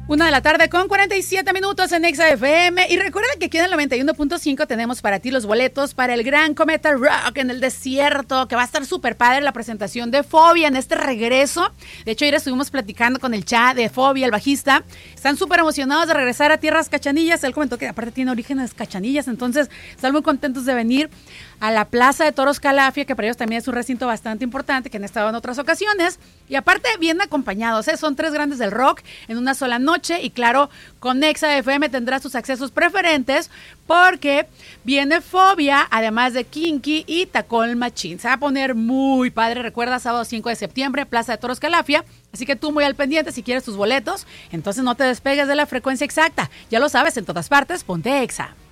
1:47 en Exa FM. Y recuerda que aquí en el 91.5 tenemos para ti los boletos para el Gran Cometa Rock en el desierto, que va a estar súper padre la presentación de Fobia en este regreso. De hecho, ayer estuvimos platicando con el Cha de Fobia, el bajista. Están súper emocionados de regresar a tierras cachanillas. Él comentó que aparte tiene orígenes cachanillas, entonces están muy contentos de venir a la Plaza de Toros Calafia, que para ellos también es un recinto bastante importante, que han estado en otras ocasiones. Y aparte, bien acompañados, son tres grandes del rock en una sola noche. Y claro, con Exa FM tendrás tus accesos preferentes, porque viene Fobia, además de Kinky y Tacón Machín. Se va a poner muy padre. Recuerda, sábado 5 de septiembre, Plaza de Toros Calafia. Así que tú muy al pendiente si quieres tus boletos. Entonces no te despegues de la frecuencia exacta. Ya lo sabes, en todas partes, ponte Exa.